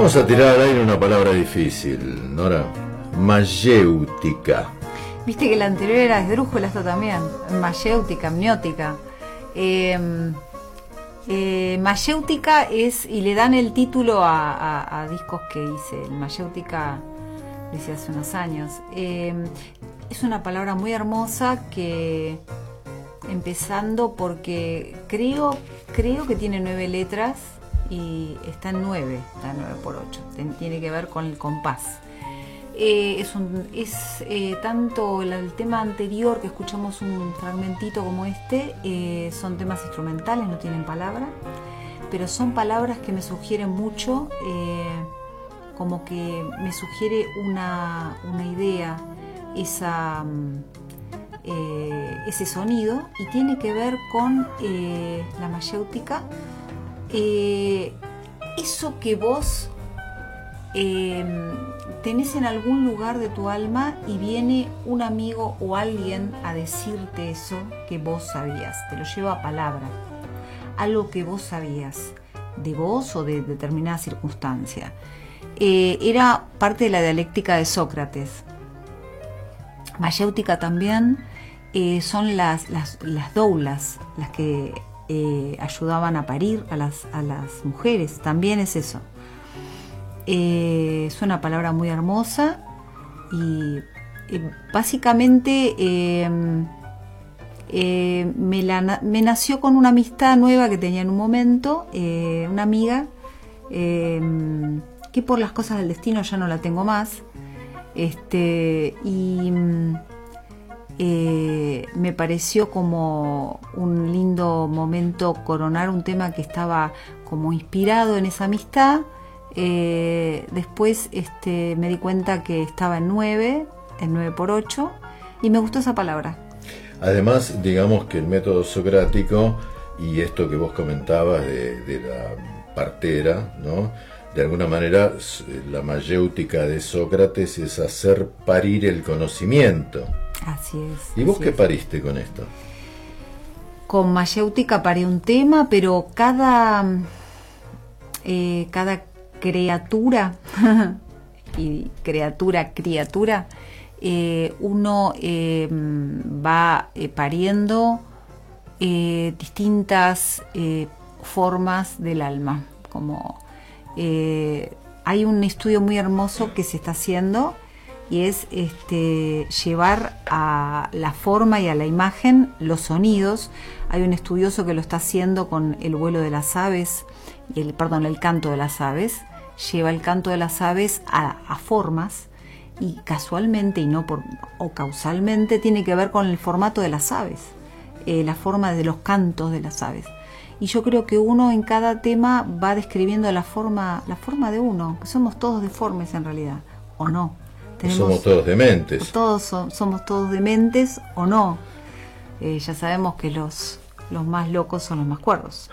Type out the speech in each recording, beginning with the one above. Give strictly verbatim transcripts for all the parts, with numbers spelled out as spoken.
Vamos a tirar al aire una palabra difícil, Nora. Mayéutica. Viste que la anterior era esdrújula, esta también. Mayéutica, amniótica. Eh, eh, Mayéutica es, y le dan el título a, a, a discos que hice. El Mayéutica lo hice hace unos años. Eh, es una palabra muy hermosa que, empezando porque creo, creo que tiene nueve letras y está en nueve, está en nueve por ocho. Tiene que ver con el compás. Eh, es un, es eh, tanto el, el tema anterior que escuchamos un fragmentito como este, eh, son temas instrumentales, no tienen palabra, pero son palabras que me sugieren mucho, eh, como que me sugiere una, una idea, esa, eh, ese sonido, y tiene que ver con eh, la mayéutica, eh, eso que vos Eh, tenés en algún lugar de tu alma y viene un amigo o alguien a decirte eso que vos sabías, te lo lleva a palabra, algo que vos sabías de vos o de determinada circunstancia. Eh, era parte de la dialéctica de Sócrates. Mayéutica también eh, son las, las, las doulas, las que eh, ayudaban a parir a las, a las mujeres, también es eso. Eh, es una palabra muy hermosa y eh, básicamente eh, eh, me, la, me nació con una amistad nueva que tenía en un momento, eh, una amiga eh, que por las cosas del destino ya no la tengo más, este, y eh, me pareció como un lindo momento coronar un tema que estaba como inspirado en esa amistad. Eh, después este, me di cuenta que estaba en nueve, en nueve por ocho, y me gustó esa palabra. Además, digamos que el método socrático y esto que vos comentabas de, de la partera, ¿no? De alguna manera, la mayéutica de Sócrates es hacer parir el conocimiento. Así es. ¿Y vos así qué es. pariste con esto? Con mayéutica paré un tema, pero cada, eh, cada criatura y criatura, criatura, eh, uno eh, va eh, pariendo eh, distintas eh, formas del alma. Como eh, hay un estudio muy hermoso que se está haciendo y es este, llevar a la forma y a la imagen los sonidos. Hay un estudioso que lo está haciendo con el vuelo de las aves, y el, perdón, el canto de las aves. Lleva el canto de las aves a, a formas, y casualmente y no por o causalmente tiene que ver con el formato de las aves, eh, la forma de los cantos de las aves. Y yo creo que uno en cada tema va describiendo la forma, la forma de uno, que somos todos deformes en realidad, o no. Tenemos, somos todos dementes. Todos so, somos todos dementes o no. Eh, ya sabemos que los los más locos son los más cuerdos.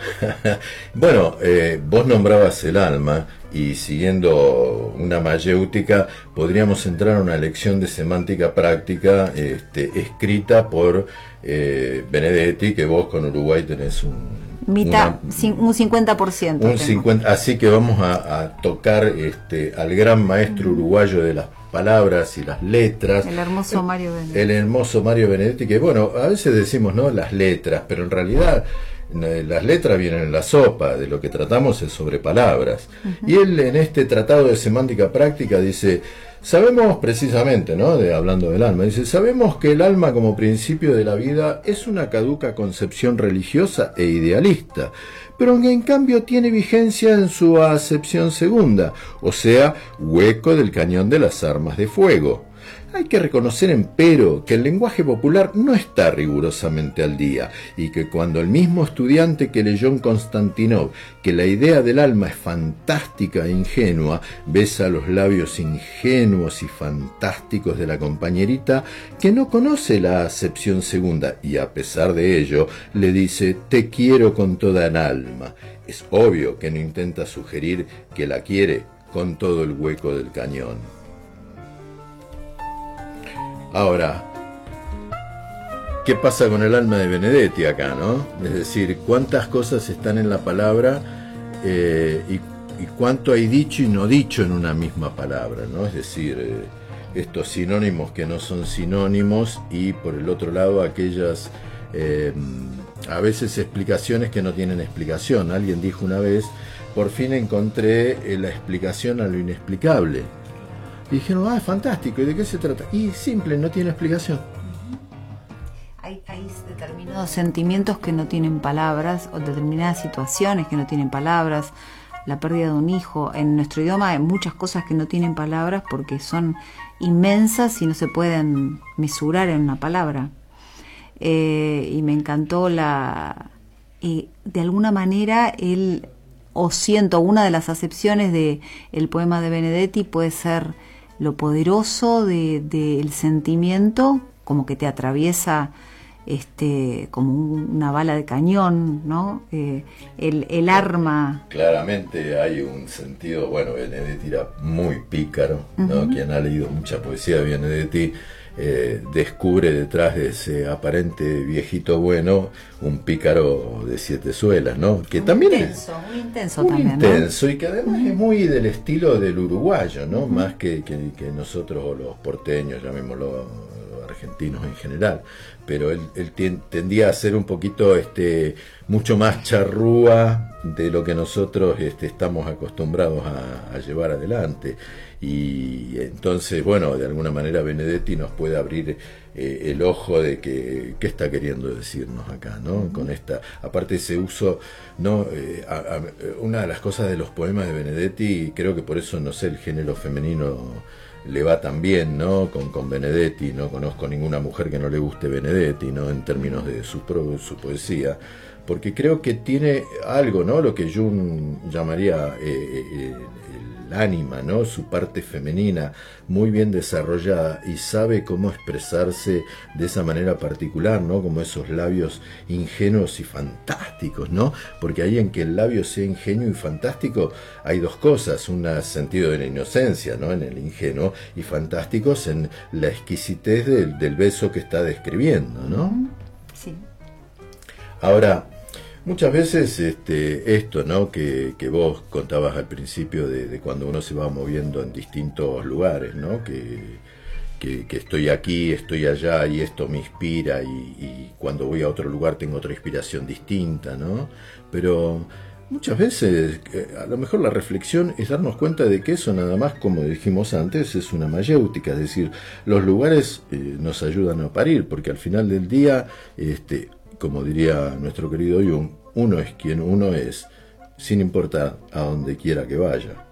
Bueno, eh, vos nombrabas el alma, y siguiendo una mayéutica podríamos entrar a una lección de semántica práctica este, escrita por eh, Benedetti, que vos con Uruguay tenés un mitad, una, un cincuenta por ciento. Un cincuenta, así que vamos a, a tocar este, al gran maestro uruguayo de las palabras y las letras, el hermoso Mario Benedetti. El hermoso Mario Benedetti, que bueno, a veces decimos no las letras, pero en realidad las letras vienen en la sopa, de lo que tratamos es sobre palabras. Uh-huh. Y él en este tratado de semántica práctica dice, sabemos precisamente, ¿no? De, hablando del alma, dice, sabemos que el alma como principio de la vida es una caduca concepción religiosa e idealista, pero en cambio tiene vigencia en su acepción segunda, o sea, hueco del cañón de las armas de fuego. Hay que reconocer, empero, que el lenguaje popular no está rigurosamente al día, y que cuando el mismo estudiante que leyó en Constantinov que la idea del alma es fantástica e ingenua, besa los labios ingenuos y fantásticos de la compañerita que no conoce la acepción segunda, y a pesar de ello le dice «te quiero con toda el alma». Es obvio que no intenta sugerir que la quiere con todo el hueco del cañón. Ahora, ¿qué pasa con el alma de Benedetti acá, no? Es decir, cuántas cosas están en la palabra eh, y y cuánto hay dicho y no dicho en una misma palabra, ¿no? Es decir, eh, estos sinónimos que no son sinónimos, y por el otro lado aquellas eh, a veces explicaciones que no tienen explicación. Alguien dijo una vez: por fin encontré la explicación a lo inexplicable. Y dijeron: ah, fantástico, ¿y de qué se trata? Y simple, no tiene explicación. Hay, hay determinados sentimientos que no tienen palabras, o determinadas situaciones que no tienen palabras. La pérdida de un hijo. En nuestro idioma hay muchas cosas que no tienen palabras porque son inmensas y no se pueden mesurar en una palabra. Eh, y me encantó la... Y de alguna manera él, o siento, una de las acepciones de el poema de Benedetti puede ser lo poderoso del de, de sentimiento, como que te atraviesa este como un, una bala de cañón, ¿no? Eh, el, el arma. Claramente hay un sentido, bueno, Benedetti era muy pícaro, ¿no? Uh-huh. Quien ha leído mucha poesía de Benedetti eh, descubre detrás de ese aparente viejito bueno un pícaro de siete suelas, ¿no? Que un también intenso, es un intenso muy también, intenso, ¿no? Y que además uh-huh. es muy del estilo del uruguayo, ¿no? Uh-huh. Más que, que, que nosotros, o los porteños, llamémoslo, argentinos en general, pero él, él tendía a ser un poquito este mucho más charrúa de lo que nosotros este, estamos acostumbrados a, a llevar adelante. Y entonces, bueno, de alguna manera Benedetti nos puede abrir eh, el ojo de que qué está queriendo decirnos acá, ¿no? Con esta, aparte ese uso, no, eh, a, a, una de las cosas de los poemas de Benedetti, creo que por eso, no sé, el género femenino le va tan bien, ¿no? Con, con Benedetti. No conozco ninguna mujer que no le guste Benedetti, ¿no? En términos de su, pro, su poesía, porque creo que tiene algo, ¿no? Lo que Jung llamaría eh, eh, el ánima, ¿no? Su parte femenina muy bien desarrollada, y sabe cómo expresarse de esa manera particular, ¿no? Como esos labios ingenuos y fantásticos, ¿no? Porque ahí, en que el labio sea ingenuo y fantástico, hay dos cosas: un sentido de la inocencia, ¿no? En el ingenuo, y fantásticos en la exquisitez del, del beso que está describiendo, ¿no? Sí. Ahora, muchas veces este, esto, ¿no? que, que vos contabas al principio de, de cuando uno se va moviendo en distintos lugares, ¿no? Que, que, que estoy aquí, estoy allá, y esto me inspira, y, y cuando voy a otro lugar tengo otra inspiración distinta, ¿no? Pero muchas veces a lo mejor la reflexión es darnos cuenta de que eso nada más, como dijimos antes, es una mayéutica. Es decir, los lugares eh, nos ayudan a parir, porque al final del día, este, como diría nuestro querido Jung, uno es quien uno es, sin importar a donde quiera que vaya.